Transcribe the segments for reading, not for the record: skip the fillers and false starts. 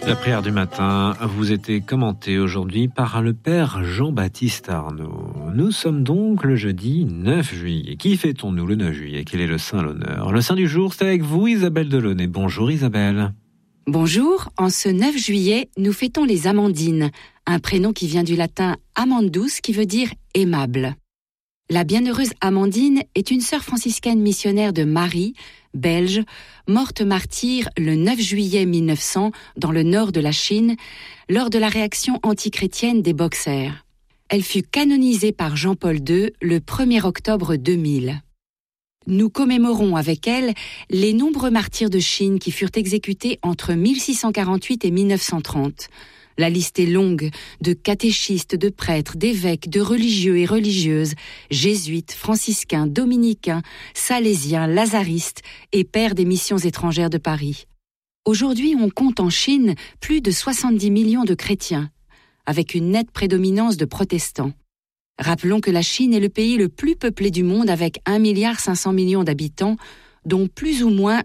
La prière du matin vous était commentée aujourd'hui par le Père Jean-Baptiste Arnaud. Nous sommes donc le jeudi 9 juillet. Qui fêtons-nous le 9 juillet? Quel est le saint l'honneur? Le saint du jour, c'est avec vous Isabelle Delaunay. Bonjour Isabelle. Bonjour, en ce 9 juillet, nous fêtons les Amandines, un prénom qui vient du latin amandus qui veut dire aimable. La bienheureuse Amandine est une sœur franciscaine missionnaire de Marie, belge, morte martyre le 9 juillet 1900 dans le nord de la Chine, lors de la réaction antichrétienne des Boxers. Elle fut canonisée par Jean-Paul II le 1er octobre 2000. Nous commémorons avec elle les nombreux martyrs de Chine qui furent exécutés entre 1648 et 1930. La liste est longue, de catéchistes, de prêtres, d'évêques, de religieux et religieuses, jésuites, franciscains, dominicains, salésiens, lazaristes et pères des missions étrangères de Paris. Aujourd'hui, on compte en Chine plus de 70 millions de chrétiens, avec une nette prédominance de protestants. Rappelons que la Chine est le pays le plus peuplé du monde avec 1,5 milliard d'habitants, dont plus ou moins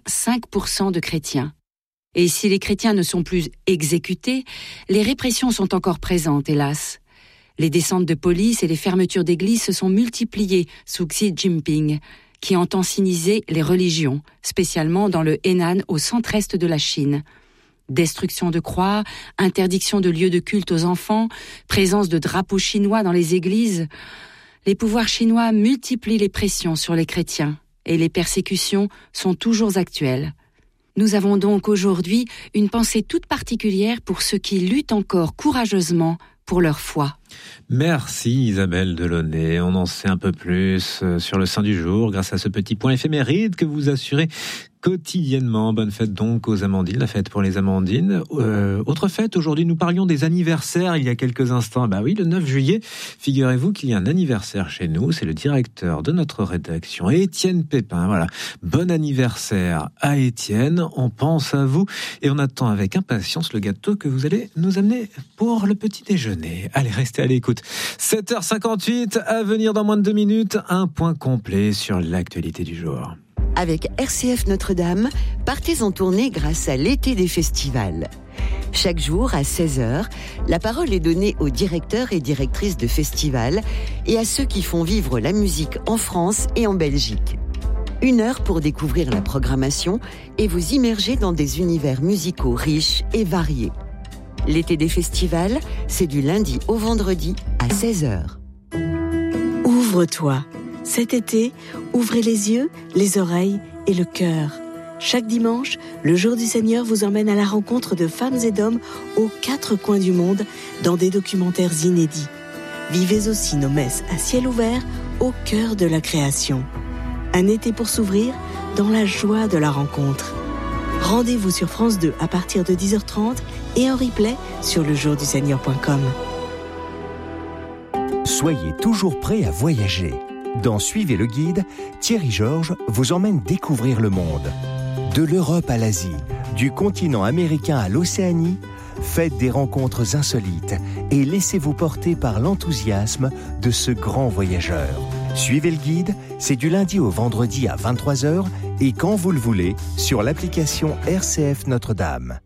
5% de chrétiens. Et si les chrétiens ne sont plus exécutés, les répressions sont encore présentes, hélas. Les descentes de police et les fermetures d'églises se sont multipliées sous Xi Jinping, qui entend siniser les religions, spécialement dans le Henan au centre-est de la Chine. Destruction de croix, interdiction de lieux de culte aux enfants, présence de drapeaux chinois dans les églises. Les pouvoirs chinois multiplient les pressions sur les chrétiens et les persécutions sont toujours actuelles. Nous avons donc aujourd'hui une pensée toute particulière pour ceux qui luttent encore courageusement pour leur foi. Merci Isabelle Delaunay. On en sait un peu plus sur le saint du jour grâce à ce petit point éphéméride que vous assurez quotidiennement. Bonne fête donc aux Amandines, la fête pour les Amandines. Autre fête, aujourd'hui nous parlions des anniversaires il y a quelques instants. Bah oui, le 9 juillet, figurez-vous qu'il y a un anniversaire chez nous, c'est le directeur de notre rédaction, Étienne Pépin. Voilà, bon anniversaire à Étienne, on pense à vous et on attend avec impatience le gâteau que vous allez nous amener pour le petit déjeuner. Allez, restez à l'écoute. 7h58, à venir dans moins de 2 minutes, un point complet sur l'actualité du jour. Avec RCF Notre-Dame, partez en tournée grâce à l'été des festivals. Chaque jour, à 16h, la parole est donnée aux directeurs et directrices de festivals et à ceux qui font vivre la musique en France et en Belgique. 1 heure pour découvrir la programmation et vous immerger dans des univers musicaux riches et variés. L'été des festivals, c'est du lundi au vendredi à 16h. Ouvre-toi. Cet été, ouvrez les yeux, les oreilles et le cœur. Chaque dimanche, le Jour du Seigneur vous emmène à la rencontre de femmes et d'hommes aux 4 coins du monde dans des documentaires inédits. Vivez aussi nos messes à ciel ouvert au cœur de la création. Un été pour s'ouvrir dans la joie de la rencontre. Rendez-vous sur France 2 à partir de 10h30 et en replay sur lejourduseigneur.com. Soyez toujours prêts à voyager. Dans Suivez le guide, Thierry Georges vous emmène découvrir le monde. De l'Europe à l'Asie, du continent américain à l'Océanie, faites des rencontres insolites et laissez-vous porter par l'enthousiasme de ce grand voyageur. Suivez le guide, c'est du lundi au vendredi à 23h et quand vous le voulez sur l'application RCF Notre-Dame.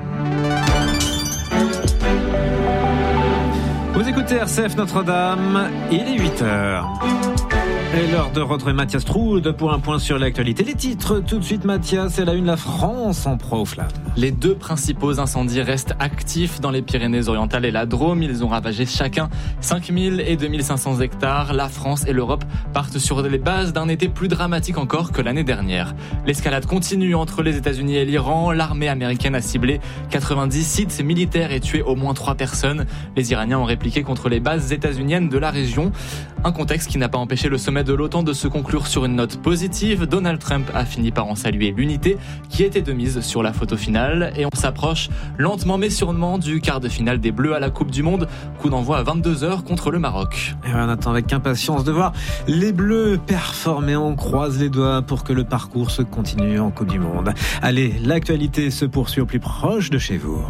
Vous écoutez RCF Notre-Dame, il est 8h. Et l'heure de retrouver Mathias Troude pour un point sur l'actualité. Les titres, tout de suite Mathias, et la une, la France en proie aux flammes. Les 2 principaux incendies restent actifs dans les Pyrénées-Orientales et la Drôme. Ils ont ravagé chacun 5000 et 2500 hectares. La France et l'Europe partent sur les bases d'un été plus dramatique encore que l'année dernière. L'escalade continue entre les États-Unis et l'Iran. L'armée américaine a ciblé 90 sites militaires et tué au moins 3 personnes. Les Iraniens ont répliqué contre les bases états-uniennes de la région. Un contexte qui n'a pas empêché le sommet de l'OTAN de se conclure sur une note positive. Donald Trump a fini par en saluer l'unité qui était de mise sur la photo finale et on s'approche lentement mais sûrement du quart de finale des Bleus à la Coupe du Monde. Coup d'envoi à 22h contre le Maroc. Et on attend avec impatience de voir les Bleus performer. On croise les doigts pour que le parcours se continue en Coupe du Monde. Allez, l'actualité se poursuit au plus proche de chez vous.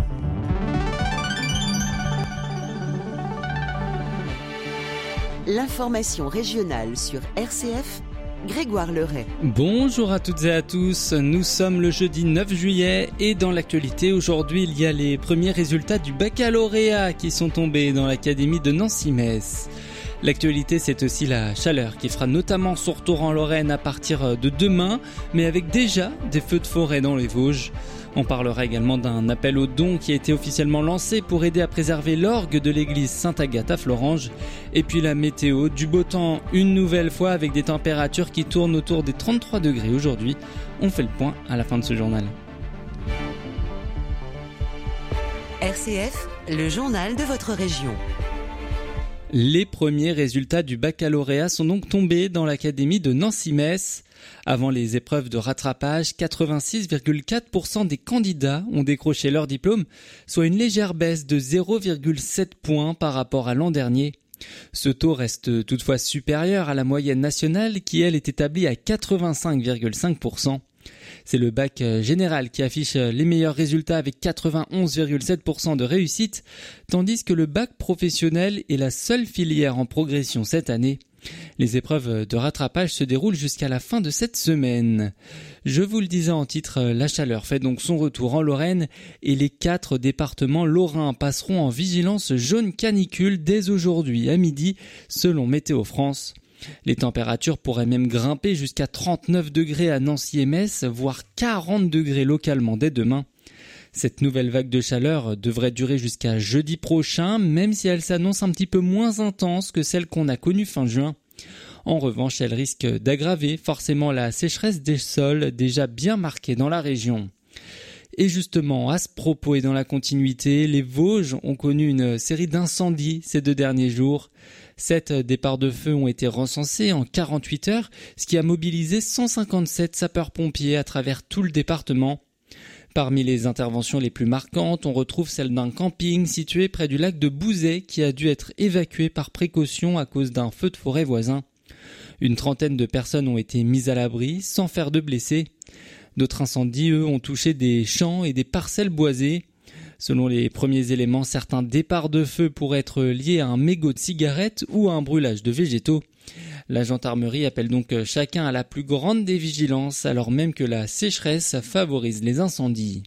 L'information régionale sur RCF, Grégoire Leray. Bonjour à toutes et à tous, nous sommes le jeudi 9 juillet et dans l'actualité aujourd'hui il y a les premiers résultats du baccalauréat qui sont tombés dans l'académie de Nancy-Metz. L'actualité, c'est aussi la chaleur qui fera notamment son retour en Lorraine à partir de demain, mais avec déjà des feux de forêt dans les Vosges. On parlera également d'un appel aux dons qui a été officiellement lancé pour aider à préserver l'orgue de l'église Sainte-Agathe à Fleuranges. Et puis la météo, du beau temps une nouvelle fois avec des températures qui tournent autour des 33 degrés aujourd'hui. On fait le point à la fin de ce journal. RCF, le journal de votre région. Les premiers résultats du baccalauréat sont donc tombés dans l'académie de Nancy-Metz. Avant les épreuves de rattrapage, 86,4% des candidats ont décroché leur diplôme, soit une légère baisse de 0,7 points par rapport à l'an dernier. Ce taux reste toutefois supérieur à la moyenne nationale qui, elle, est établie à 85,5%. C'est le bac général qui affiche les meilleurs résultats avec 91,7% de réussite, tandis que le bac professionnel est la seule filière en progression cette année. Les épreuves de rattrapage se déroulent jusqu'à la fin de cette semaine. Je vous le disais en titre, la chaleur fait donc son retour en Lorraine et les 4 départements lorrains passeront en vigilance jaune canicule dès aujourd'hui à midi selon Météo France. Les températures pourraient même grimper jusqu'à 39 degrés à Nancy et Metz, voire 40 degrés localement dès demain. Cette nouvelle vague de chaleur devrait durer jusqu'à jeudi prochain, même si elle s'annonce un petit peu moins intense que celle qu'on a connue fin juin. En revanche, elle risque d'aggraver forcément la sécheresse des sols déjà bien marquée dans la région. Et justement, à ce propos et dans la continuité, les Vosges ont connu une série d'incendies ces 2 derniers jours. 7 départs de feu ont été recensés en 48 heures, ce qui a mobilisé 157 sapeurs-pompiers à travers tout le département. Parmi les interventions les plus marquantes, on retrouve celle d'un camping situé près du lac de Bouzet qui a dû être évacué par précaution à cause d'un feu de forêt voisin. Une trentaine de personnes ont été mises à l'abri sans faire de blessés. D'autres incendies, eux, ont touché des champs et des parcelles boisées. Selon les premiers éléments, certains départs de feu pourraient être liés à un mégot de cigarette ou à un brûlage de végétaux. La gendarmerie appelle donc chacun à la plus grande des vigilances, alors même que la sécheresse favorise les incendies.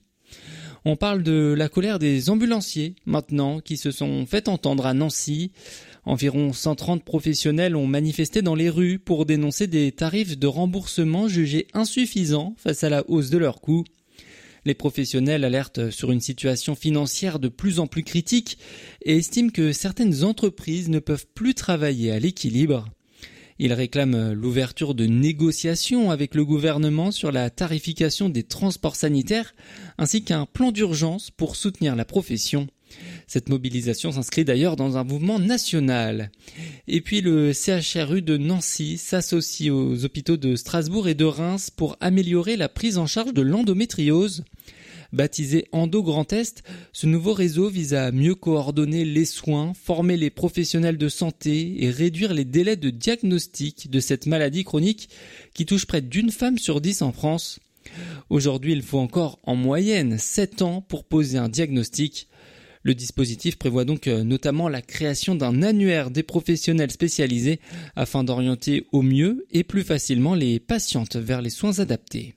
On parle de la colère des ambulanciers, maintenant, qui se sont fait entendre à Nancy. Environ 130 professionnels ont manifesté dans les rues pour dénoncer des tarifs de remboursement jugés insuffisants face à la hausse de leurs coûts. Les professionnels alertent sur une situation financière de plus en plus critique et estiment que certaines entreprises ne peuvent plus travailler à l'équilibre. Ils réclament l'ouverture de négociations avec le gouvernement sur la tarification des transports sanitaires ainsi qu'un plan d'urgence pour soutenir la profession. Cette mobilisation s'inscrit d'ailleurs dans un mouvement national. Et puis le CHRU de Nancy s'associe aux hôpitaux de Strasbourg et de Reims pour améliorer la prise en charge de l'endométriose. Baptisé Endo Grand Est, ce nouveau réseau vise à mieux coordonner les soins, former les professionnels de santé et réduire les délais de diagnostic de cette maladie chronique qui touche près d'une femme sur 10 en France. Aujourd'hui, il faut encore en moyenne 7 ans pour poser un diagnostic. Le dispositif prévoit donc notamment la création d'un annuaire des professionnels spécialisés afin d'orienter au mieux et plus facilement les patientes vers les soins adaptés.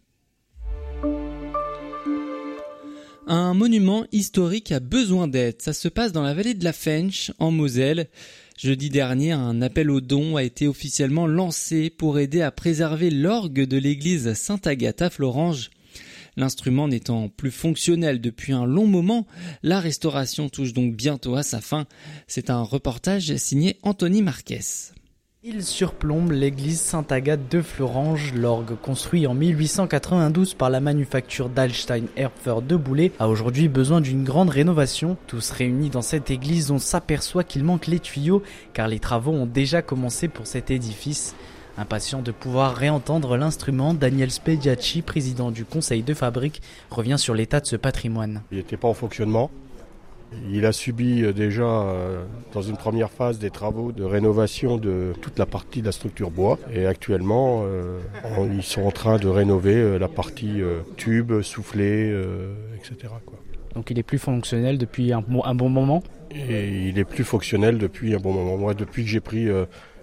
Un monument historique a besoin d'aide. Ça se passe dans la vallée de la Fensch, en Moselle. Jeudi dernier, un appel aux dons a été officiellement lancé pour aider à préserver l'orgue de l'église Sainte-Agathe à Fleuranges. L'instrument n'étant plus fonctionnel depuis un long moment, la restauration touche donc bientôt à sa fin. C'est un reportage signé Anthony Marquez. Il surplombe l'église Sainte-Agathe de Fleuranges. L'orgue, construit en 1892 par la manufacture d'Alstein-Erpfer de Boulay, a aujourd'hui besoin d'une grande rénovation. Tous réunis dans cette église, on s'aperçoit qu'il manque les tuyaux, car les travaux ont déjà commencé pour cet édifice. Impatient de pouvoir réentendre l'instrument, Daniel Spediacci, président du conseil de fabrique, revient sur l'état de ce patrimoine. Il n'était pas en fonctionnement. Il a subi déjà dans une première phase des travaux de rénovation de toute la partie de la structure bois. Et actuellement, ils sont en train de rénover la partie tube, soufflé, etc. Donc il est plus fonctionnel depuis un bon moment ? Et il est plus fonctionnel depuis un bon moment. Moi, depuis que j'ai pris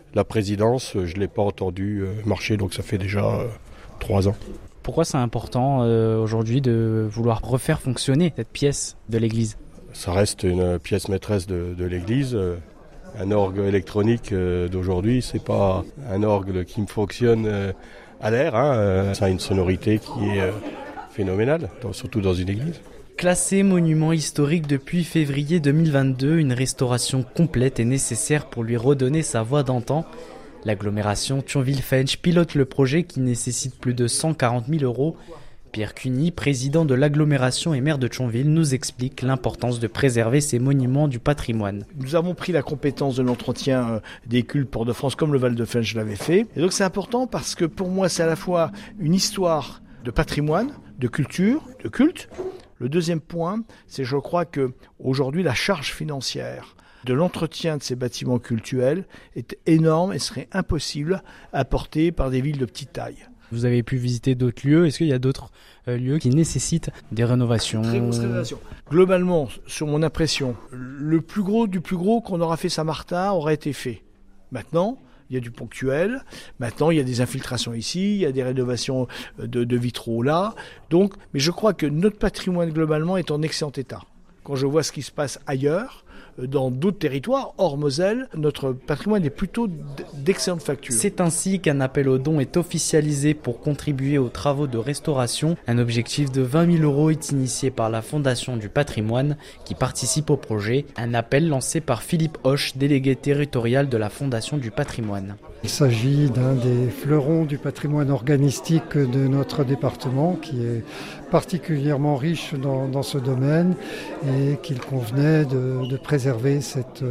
La présidence, je ne l'ai pas entendu marcher, donc ça fait déjà 3 ans. Pourquoi c'est important aujourd'hui de vouloir refaire fonctionner cette pièce de l'église ? Ça reste une pièce maîtresse de l'église. Un orgue électronique d'aujourd'hui, c'est pas un orgue qui fonctionne à l'air. Ça a une sonorité qui est phénoménale, surtout dans une église. Classé monument historique depuis février 2022, une restauration complète est nécessaire pour lui redonner sa voix d'antan. L'agglomération Thionville-Fensch pilote le projet qui nécessite plus de 140 000 €. Pierre Cuny, président de l'agglomération et maire de Thionville, nous explique l'importance de préserver ces monuments du patrimoine. Nous avons pris la compétence de l'entretien des cultes Port-de-France comme le Val-de-Fensch l'avait fait. Et donc c'est important parce que pour moi c'est à la fois une histoire de patrimoine, de culture, de culte. Le deuxième point, c'est je crois qu'aujourd'hui la charge financière de l'entretien de ces bâtiments cultuels est énorme et serait impossible à porter par des villes de petite taille. Vous avez pu visiter d'autres lieux. Est-ce qu'il y a d'autres lieux qui nécessitent des rénovations ? Très grosse rénovation. Globalement, sur mon impression, le plus gros du plus gros qu'on aura fait Saint-Martin aurait été fait. Maintenant, il y a du ponctuel. Maintenant, il y a des infiltrations ici, il y a des rénovations de vitraux là. Donc, mais je crois que notre patrimoine globalement est en excellent état. Quand je vois ce qui se passe ailleurs, dans d'autres territoires, hors Moselle, notre patrimoine est plutôt d'excellente facture. C'est ainsi qu'un appel aux dons est officialisé pour contribuer aux travaux de restauration. Un objectif de 20 000 € est initié par la Fondation du patrimoine qui participe au projet. Un appel lancé par Philippe Hoche, délégué territorial de la Fondation du patrimoine. Il s'agit d'un des fleurons du patrimoine organistique de notre département qui est particulièrement riche dans ce domaine et qu'il convenait de préserver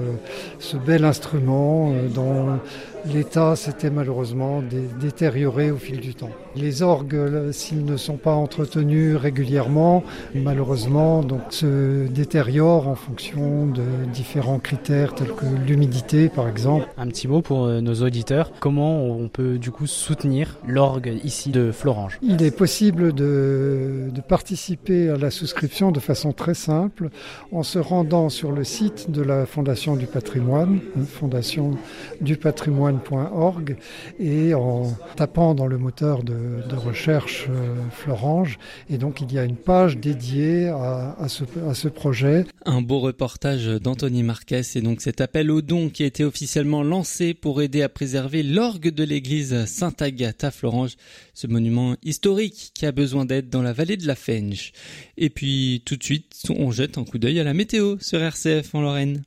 ce bel instrument dont l'état s'était malheureusement détérioré au fil du temps. Les orgues, s'ils ne sont pas entretenus régulièrement, malheureusement donc, se détériorent en fonction de différents critères tels que l'humidité par exemple. Un petit mot pour nos auditeurs, comment on peut du coup soutenir l'orgue ici de Florange ? Il est possible de participer à la souscription de façon très simple en se rendant sur le site de la Fondation du patrimoine, fondationdupatrimoine.org, et en tapant dans le moteur de recherche Florange. Et donc il y a une page dédiée à ce projet. Un beau reportage d'Anthony Marquez et donc cet appel aux dons qui a été officiellement lancé pour aider à préserver l'orgue de l'église Sainte-Agathe à Florange, ce monument historique qui a besoin d'aide dans la vallée de la Fensch. Et puis tout de suite, on jette un coup d'œil à la météo sur RCF en Lorraine.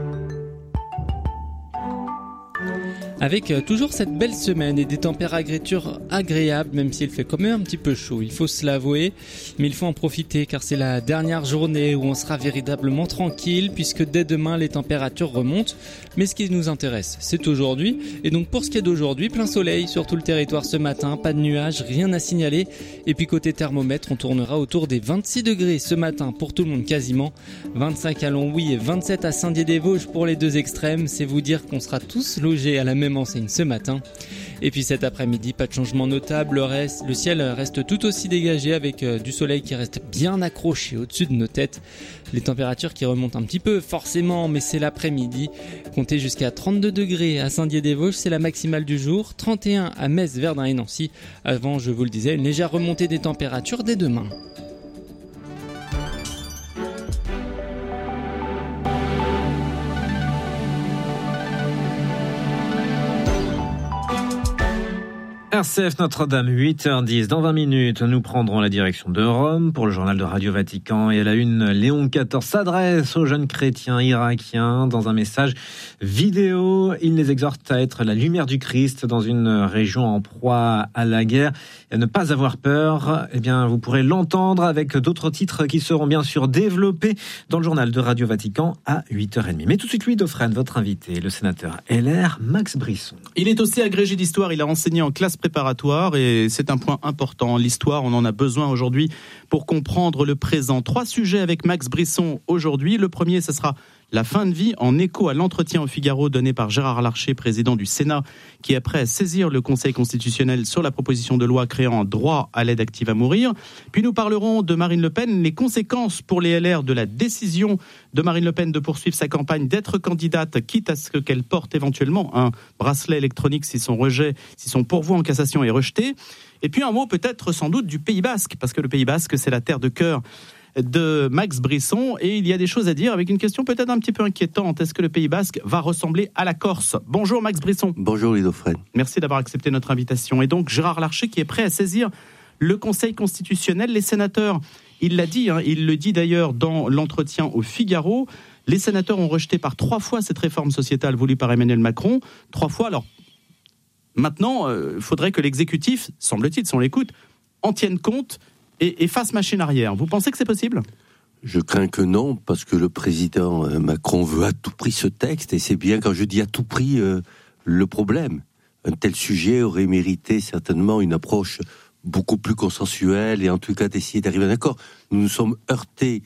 Avec toujours cette belle semaine et des températures agréables, même s'il fait quand même un petit peu chaud, il faut se l'avouer, mais il faut en profiter car c'est la dernière journée où on sera véritablement tranquille puisque dès demain les températures remontent. Mais ce qui nous intéresse, c'est aujourd'hui. Et donc pour ce qui est d'aujourd'hui, plein soleil sur tout le territoire ce matin, pas de nuages, rien à signaler. Et puis côté thermomètre, on tournera autour des 26 degrés ce matin pour tout le monde quasiment. 25 à Longwy et 27 à Saint-Dié-des-Vosges pour les deux extrêmes. C'est vous dire qu'on sera tous logés à la même enseigne ce matin. Et puis cet après-midi, pas de changement notable, le ciel reste tout aussi dégagé avec du soleil qui reste bien accroché au-dessus de nos têtes. Les températures qui remontent un petit peu forcément, mais c'est l'après-midi. Comptez jusqu'à 32 degrés à Saint-Dié-des-Vosges, c'est la maximale du jour. 31 à Metz, Verdun et Nancy. Avant, je vous le disais, une légère remontée des températures dès demain. RCF Notre-Dame, 8h10. Dans 20 minutes, nous prendrons la direction de Rome pour le journal de Radio Vatican. Et à la une, Léon XIV s'adresse aux jeunes chrétiens irakiens dans un message vidéo. Il les exhorte à être la lumière du Christ dans une région en proie à la guerre et à ne pas avoir peur. Eh bien, vous pourrez l'entendre avec d'autres titres qui seront bien sûr développés dans le journal de Radio Vatican à 8h30. Mais tout de suite, Louis Dauphren, votre invité, le sénateur LR, Max Brisson. Il est aussi agrégé d'histoire. Il a enseigné en classe préparatoire et c'est un point important. L'histoire, on en a besoin aujourd'hui pour comprendre le présent. 3 sujets avec Max Brisson aujourd'hui. Le premier, ce sera la fin de vie, en écho à l'entretien au Figaro donné par Gérard Larcher, président du Sénat, qui est prêt à saisir le Conseil constitutionnel sur la proposition de loi créant un droit à l'aide active à mourir. Puis nous parlerons de Marine Le Pen, les conséquences pour les LR de la décision de Marine Le Pen de poursuivre sa campagne, d'être candidate, quitte à ce qu'elle porte éventuellement un bracelet électronique si son pourvoi en cassation est rejeté. Et puis un mot peut-être sans doute du Pays Basque, parce que le Pays Basque, c'est la terre de cœur de Max Brisson, et il y a des choses à dire avec une question peut-être un petit peu inquiétante. Est-ce que le Pays Basque va ressembler à la Corse ? Bonjour Max Brisson. Bonjour Ludo Fred. Merci d'avoir accepté notre invitation. Et donc Gérard Larcher qui est prêt à saisir le Conseil constitutionnel. Les sénateurs, il l'a dit, il le dit d'ailleurs dans l'entretien au Figaro, les sénateurs ont rejeté par 3 fois cette réforme sociétale voulue par Emmanuel Macron. 3 fois, alors maintenant, il faudrait que l'exécutif, semble-t-il, si on l'écoute, en tienne compte et fasse machine arrière. Vous pensez que c'est possible ? Je crains que non, parce que le président Macron veut à tout prix ce texte, et c'est bien quand je dis à tout prix le problème. Un tel sujet aurait mérité certainement une approche beaucoup plus consensuelle, et en tout cas d'essayer d'arriver à un accord. Nous nous sommes heurtés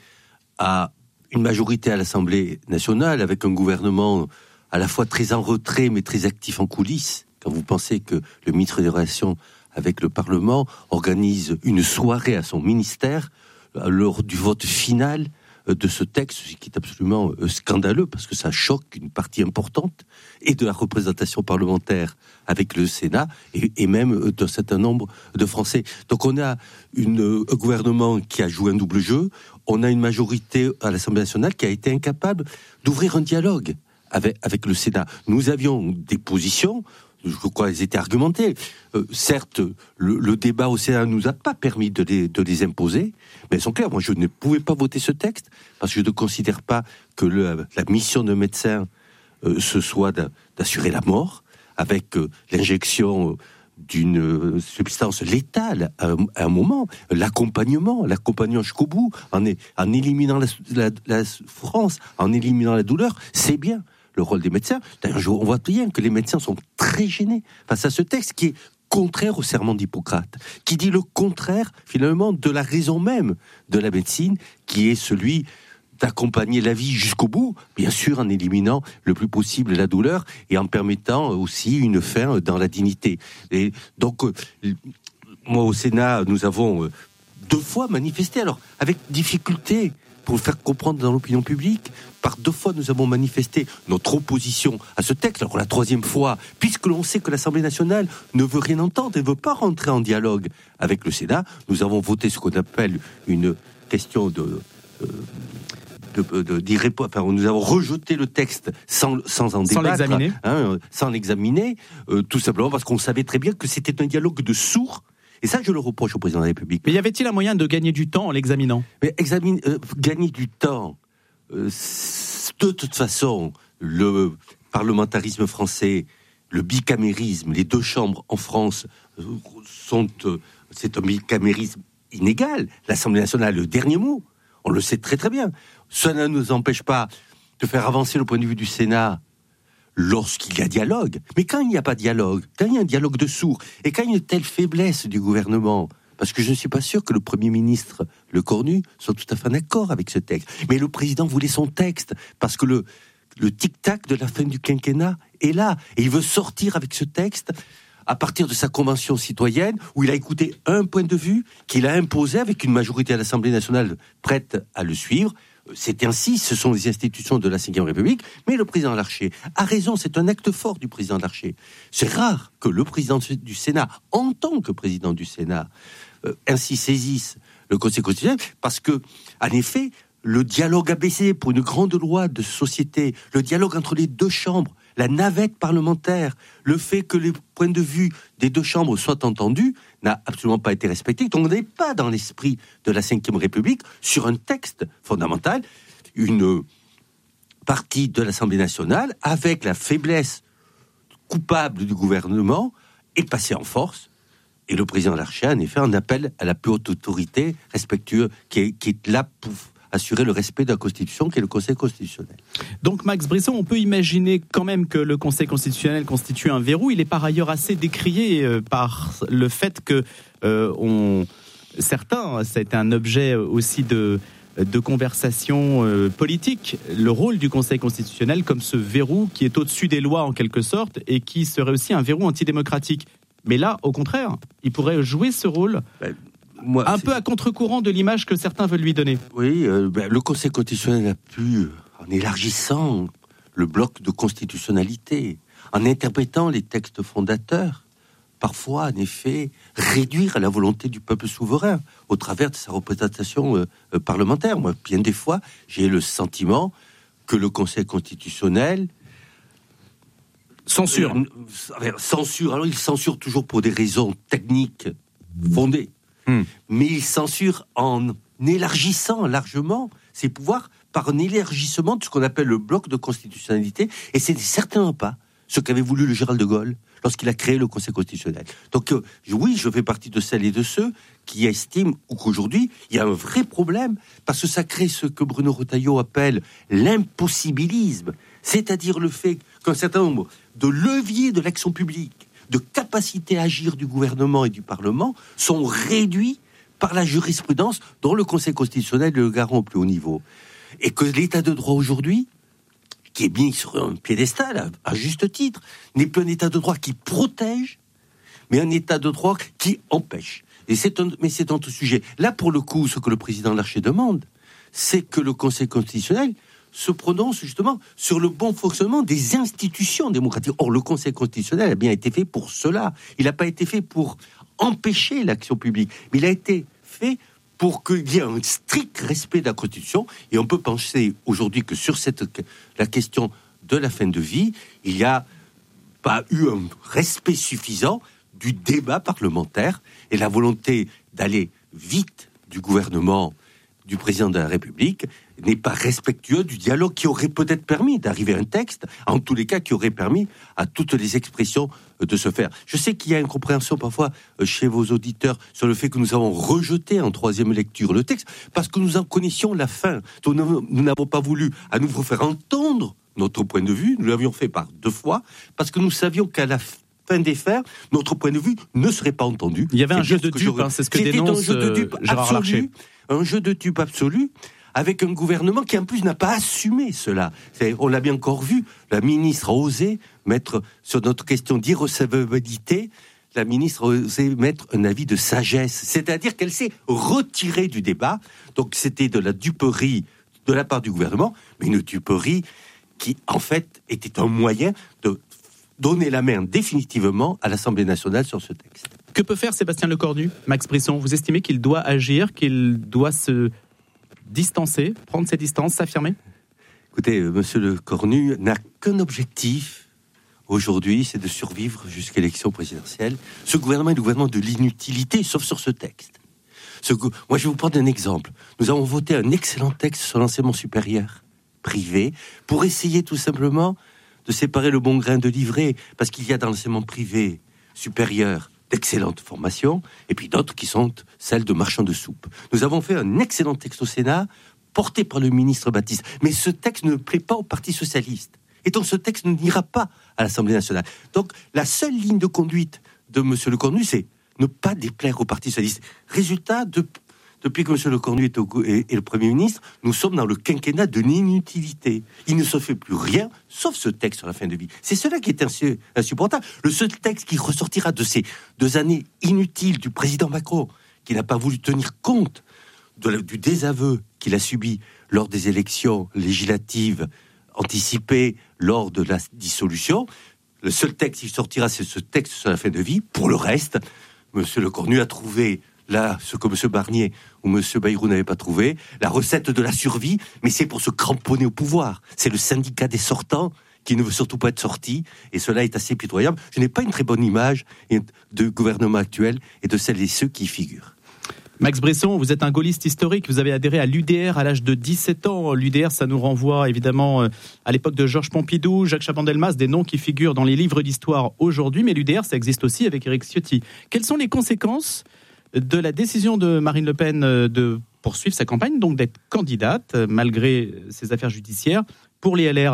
à une majorité à l'Assemblée nationale, avec un gouvernement à la fois très en retrait, mais très actif en coulisses. Quand vous pensez que le ministre des Relations avec le Parlement organise une soirée à son ministère lors du vote final de ce texte, ce qui est absolument scandaleux, parce que ça choque une partie importante et de la représentation parlementaire avec le Sénat et même d'un certain nombre de Français. Donc on a un gouvernement qui a joué un double jeu, on a une majorité à l'Assemblée nationale qui a été incapable d'ouvrir un dialogue avec le Sénat. Nous avions des positions, je crois qu'elles étaient argumentées. Certes, le débat au Sénat ne nous a pas permis de les imposer, mais elles sont claires. Moi, je ne pouvais pas voter ce texte, parce que je ne considère pas que la mission d'un médecin, ce soit d'assurer la mort, avec l'injection d'une substance létale à un moment, l'accompagnement jusqu'au bout, en éliminant la souffrance, en éliminant la douleur, c'est bien le rôle des médecins. D'ailleurs, on voit bien que les médecins sont très gênés face à ce texte qui est contraire au serment d'Hippocrate, qui dit le contraire, finalement, de la raison même de la médecine, qui est celui d'accompagner la vie jusqu'au bout, bien sûr en éliminant le plus possible la douleur et en permettant aussi une fin dans la dignité. Et donc, moi au Sénat, nous avons 2 fois manifesté, alors avec difficulté, pour le faire comprendre dans l'opinion publique. Par 2 fois, nous avons manifesté notre opposition à ce texte. Alors la 3e fois, puisque l'on sait que l'Assemblée nationale ne veut rien entendre, elle ne veut pas rentrer en dialogue avec le Sénat, nous avons voté ce qu'on appelle une question nous avons rejeté le texte sans en débattre, sans l'examiner, tout simplement parce qu'on savait très bien que c'était un dialogue de sourds. Et ça, je le reproche au président de la République. Mais y avait-il un moyen de gagner du temps en l'examinant ? Mais gagner du temps, de toute façon, le parlementarisme français, le bicamérisme, les 2 chambres en France c'est un bicamérisme inégal. L'Assemblée nationale a le dernier mot. On le sait très très bien. Ça ne nous empêche pas de faire avancer le point de vue du Sénat lorsqu'il y a dialogue. Mais quand il n'y a pas de dialogue, quand il y a un dialogue de sourds, et quand il y a une telle faiblesse du gouvernement, parce que je ne suis pas sûr que le Premier ministre Lecornu soit tout à fait en accord avec ce texte. Mais le président voulait son texte, parce que le tic-tac de la fin du quinquennat est là. Et il veut sortir avec ce texte à partir de sa convention citoyenne, où il a écouté un point de vue qu'il a imposé avec une majorité à l'Assemblée nationale prête à le suivre. C'est ainsi, ce sont les institutions de la Ve République, mais le président Larcher a raison, c'est un acte fort du président Larcher. C'est rare que le président du Sénat, en tant que président du Sénat, ainsi saisisse le Conseil constitutionnel, parce que, en effet, le dialogue a baissé pour une grande loi de société, le dialogue entre les 2 chambres, la navette parlementaire, le fait que les points de vue des 2 chambres soient entendus, n'a absolument pas été respecté. Donc on n'est pas dans l'esprit de la Ve République sur un texte fondamental. Une partie de l'Assemblée nationale, avec la faiblesse coupable du gouvernement, est passée en force. Et le président Larcher, en effet, en appelle à la plus haute autorité respectueuse qui est là pour assurer le respect de la Constitution, qui est le Conseil constitutionnel. Donc Max Brisson, on peut imaginer quand même que le Conseil constitutionnel constitue un verrou. Il est par ailleurs assez décrié par le fait que certains, ça a été un objet aussi de de conversation politique, le rôle du Conseil constitutionnel comme ce verrou qui est au-dessus des lois en quelque sorte et qui serait aussi un verrou antidémocratique. Mais là, au contraire, il pourrait jouer ce rôle un peu à contre-courant de l'image que certains veulent lui donner. Oui, le Conseil constitutionnel a pu, en élargissant le bloc de constitutionnalité, en interprétant les textes fondateurs, parfois, en effet, réduire la volonté du peuple souverain au travers de sa représentation parlementaire. Moi, bien des fois, j'ai le sentiment que le Conseil constitutionnel censure. Alors, il censure toujours pour des raisons techniques fondées, mais il censure en élargissant largement ses pouvoirs par un élargissement de ce qu'on appelle le bloc de constitutionnalité, et c'est certainement pas ce qu'avait voulu le général de Gaulle lorsqu'il a créé le Conseil constitutionnel. Donc oui, je fais partie de celles et de ceux qui estiment qu'aujourd'hui, il y a un vrai problème, parce que ça crée ce que Bruno Retailleau appelle l'impossibilisme, c'est-à-dire le fait qu'un certain nombre de leviers de l'action publique, de capacité à agir du gouvernement et du Parlement, sont réduits par la jurisprudence dont le Conseil constitutionnel est le garant au plus haut niveau. Et que l'état de droit aujourd'hui, qui est mis sur un piédestal, à juste titre, n'est plus un état de droit qui protège, mais un état de droit qui empêche. Mais c'est un autre sujet. Là, pour le coup, ce que le président Larcher demande, c'est que le Conseil constitutionnel se prononce justement sur le bon fonctionnement des institutions démocratiques. Or, le Conseil constitutionnel a bien été fait pour cela. Il n'a pas été fait pour empêcher l'action publique, mais il a été fait pour qu'il y ait un strict respect de la Constitution. Et on peut penser aujourd'hui que sur la question de la fin de vie, il n'y a pas eu un respect suffisant du débat parlementaire et la volonté d'aller vite du gouvernement, du président de la République, n'est pas respectueux du dialogue qui aurait peut-être permis d'arriver à un texte, en tous les cas qui aurait permis à toutes les expressions de se faire. Je sais qu'il y a une compréhension parfois chez vos auditeurs sur le fait que nous avons rejeté en troisième lecture le texte, parce que nous en connaissions la fin. Donc nous n'avons pas voulu à nouveau faire entendre notre point de vue, nous l'avions fait par 2 fois, parce que nous savions qu'à la fin des fers, notre point de vue ne serait pas entendu. Il y avait un jeu de dupes, c'est ce que dénonce Gérard Larcher. Un jeu de dupes absolu, avec un gouvernement qui en plus n'a pas assumé cela. On l'a bien encore vu, la ministre a osé mettre sur notre question d'irrecevabilité, la ministre a osé mettre un avis de sagesse, c'est-à-dire qu'elle s'est retirée du débat. Donc c'était de la duperie de la part du gouvernement, mais une duperie qui en fait était un moyen de donner la main définitivement à l'Assemblée nationale sur ce texte. Que peut faire Sébastien Lecornu ? Max Brisson, vous estimez qu'il doit agir, qu'il doit se distancer, prendre ses distances, s'affirmer ? Écoutez, monsieur Lecornu n'a qu'un objectif aujourd'hui, c'est de survivre jusqu'à l'élection présidentielle. Ce gouvernement est le gouvernement de l'inutilité, sauf sur ce texte. Moi, je vais vous prendre un exemple. Nous avons voté un excellent texte sur l'enseignement supérieur privé pour essayer tout simplement de séparer le bon grain de l'ivraie, parce qu'il y a dans l'enseignement privé supérieur d'excellentes formations, et puis d'autres qui sont celles de marchands de soupe. Nous avons fait un excellent texte au Sénat, porté par le ministre Baptiste, mais ce texte ne plaît pas au Parti socialiste, et donc ce texte n'ira pas à l'Assemblée nationale. Donc la seule ligne de conduite de M. Lecornu, c'est ne pas déplaire au Parti socialiste. Résultat, depuis que M. Lecornu est le Premier ministre, nous sommes dans le quinquennat de l'inutilité. Il ne se fait plus rien, sauf ce texte sur la fin de vie. C'est cela qui est insupportable. Le seul texte qui ressortira de ces 2 années inutiles du président Macron, qui n'a pas voulu tenir compte du désaveu qu'il a subi lors des élections législatives anticipées lors de la dissolution, le seul texte qui sortira, c'est ce texte sur la fin de vie. Pour le reste, M. Lecornu a trouvé là, ce que M. Barnier ou M. Bayrou n'avaient pas trouvé, la recette de la survie, mais c'est pour se cramponner au pouvoir. C'est le syndicat des sortants qui ne veut surtout pas être sorti, et cela est assez pitoyable. Je n'ai pas une très bonne image du gouvernement actuel et de celles et ceux qui y figurent. Max Brisson, vous êtes un gaulliste historique, vous avez adhéré à l'UDR à l'âge de 17 ans. L'UDR, ça nous renvoie évidemment à l'époque de Georges Pompidou, Jacques Chaban-Delmas, des noms qui figurent dans les livres d'histoire aujourd'hui, mais l'UDR, ça existe aussi avec Éric Ciotti. Quelles sont les conséquences de la décision de Marine Le Pen de poursuivre sa campagne, donc d'être candidate, malgré ses affaires judiciaires, pour les LR, à votre avis ?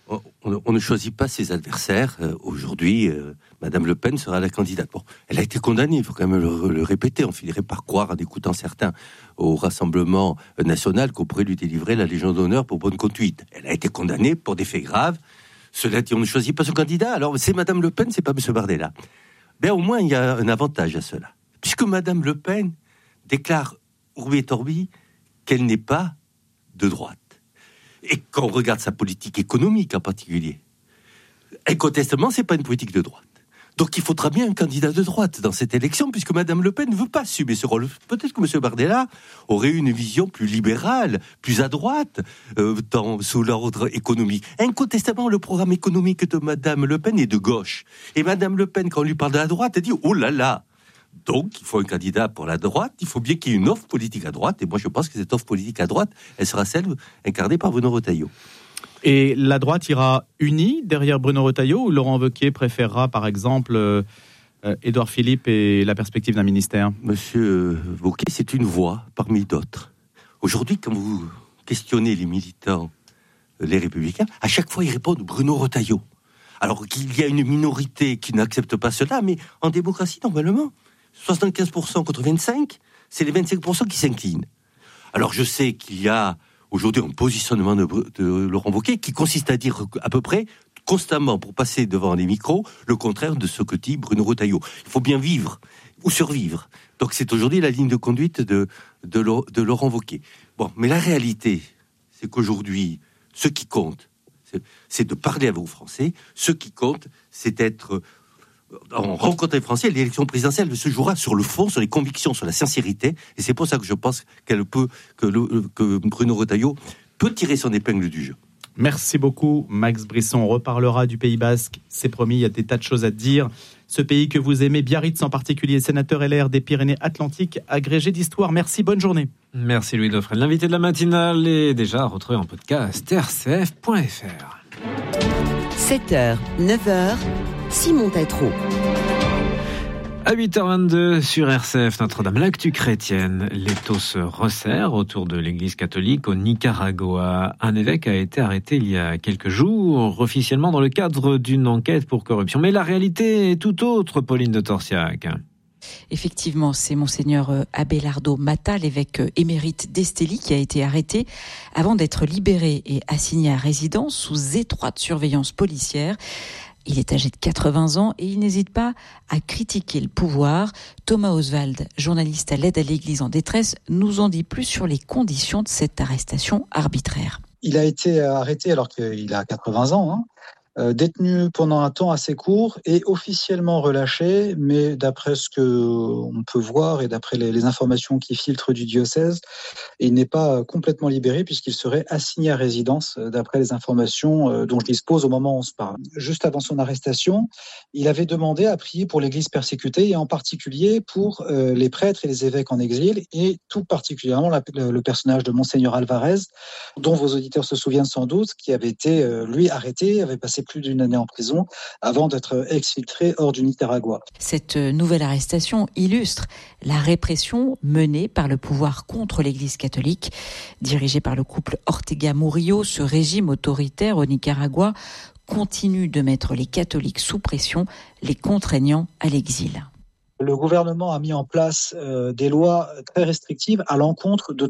on ne choisit pas ses adversaires. Aujourd'hui, Madame Le Pen sera la candidate. Bon, elle a été condamnée, il faut quand même le répéter. On finirait par croire, en écoutant certains au Rassemblement national, qu'on pourrait lui délivrer la Légion d'honneur pour bonne conduite. Elle a été condamnée pour des faits graves. Cela dit, on ne choisit pas son candidat. Alors, c'est Madame Le Pen, c'est pas M. Bardella. Ben, au moins, il y a un avantage à cela. Puisque Madame Le Pen déclare Urbi et Orbi qu'elle n'est pas de droite. Et quand on regarde sa politique économique en particulier, incontestablement, c'est pas une politique de droite. Donc il faudra bien un candidat de droite dans cette élection, puisque Madame Le Pen ne veut pas assumer ce rôle. Peut-être que M. Bardella aurait eu une vision plus libérale, plus à droite, sous l'ordre économique. Incontestablement, le programme économique de Madame Le Pen est de gauche. Et Madame Le Pen, quand on lui parle de la droite, elle dit « Oh là là !» Donc, il faut un candidat pour la droite, il faut bien qu'il y ait une offre politique à droite, et moi je pense que cette offre politique à droite, elle sera celle incarnée par Bruno Retailleau. Et la droite ira unie derrière Bruno Retailleau, ou Laurent Wauquiez préférera par exemple Édouard Philippe et la perspective d'un ministère? Monsieur Wauquiez, c'est une voix parmi d'autres. Aujourd'hui, quand vous questionnez les militants, les Républicains, à chaque fois ils répondent Bruno Retailleau. Alors qu'il y a une minorité qui n'accepte pas cela, mais en démocratie, normalement, 75% contre 25%, c'est les 25% qui s'inclinent. Alors je sais qu'il y a aujourd'hui un positionnement de Laurent Wauquiez qui consiste à dire à peu près, constamment, pour passer devant les micros, le contraire de ce que dit Bruno Retailleau. Il faut bien vivre ou survivre. Donc c'est aujourd'hui la ligne de conduite de Laurent Wauquiez. Bon, mais la réalité, c'est qu'aujourd'hui, ce qui compte, c'est de parler à vos Français. Ce qui compte, c'est d'être en rencontre des Français. L'élection présidentielle se jouera sur le fond, sur les convictions, sur la sincérité. Et c'est pour ça que je pense que Bruno Retailleau peut tirer son épingle du jeu. Merci beaucoup, Max Brisson. On reparlera du Pays Basque. C'est promis, il y a des tas de choses à dire. Ce pays que vous aimez, Biarritz en particulier, sénateur LR des Pyrénées-Atlantiques, agrégé d'histoire. Merci, bonne journée. Merci Louis Dauphren. L'invité de la matinale est déjà retrouvé en podcast rcf.fr. 7h, 9h, Simon Tatro. À 8h22 sur RCF Notre-Dame, l'actu chrétienne, l'étau se resserre autour de l'église catholique au Nicaragua. Un évêque a été arrêté il y a quelques jours, officiellement dans le cadre d'une enquête pour corruption. Mais la réalité est tout autre, Pauline de Torsiac. Effectivement, c'est Monseigneur Abelardo Mata, l'évêque émérite d'Esteli, qui a été arrêté avant d'être libéré et assigné à résidence sous étroite surveillance policière. Il est âgé de 80 ans et il n'hésite pas à critiquer le pouvoir. Thomas Oswald, journaliste à l'aide à l'Église en détresse, nous en dit plus sur les conditions de cette arrestation arbitraire. Il a été arrêté alors qu'il a 80 ans, détenu pendant un temps assez court et officiellement relâché, mais d'après ce qu'on peut voir et d'après les informations qui filtrent du diocèse, il n'est pas complètement libéré puisqu'il serait assigné à résidence d'après les informations dont je dispose au moment où on se parle. Juste avant son arrestation, il avait demandé à prier pour l'Église persécutée et en particulier pour les prêtres et les évêques en exil et tout particulièrement le personnage de Monseigneur Alvarez, dont vos auditeurs se souviennent sans doute, qui avait été, lui, arrêté, avait passé plus d'une année en prison avant d'être exfiltré hors du Nicaragua. Cette nouvelle arrestation illustre la répression menée par le pouvoir contre l'Église catholique. Dirigé par le couple Ortega-Murillo, ce régime autoritaire au Nicaragua continue de mettre les catholiques sous pression, les contraignant à l'exil. Le gouvernement a mis en place des lois très restrictives à l'encontre de